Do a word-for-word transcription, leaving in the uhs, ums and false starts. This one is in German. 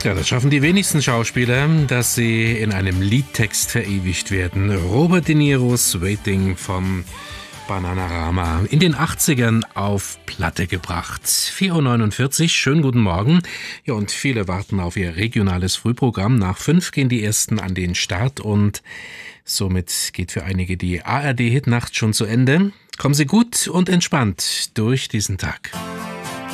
Ja, das schaffen die wenigsten Schauspieler, dass sie in einem Liedtext verewigt werden. Robert De Niros Waiting von Bananarama in den achtzigern auf Platte gebracht. vier Uhr neunundvierzig, schönen guten Morgen. Ja, und viele warten auf ihr regionales Frühprogramm. Nach fünf gehen die ersten an den Start und somit geht für einige die A R D-Hitnacht schon zu Ende. Kommen Sie gut und entspannt durch diesen Tag.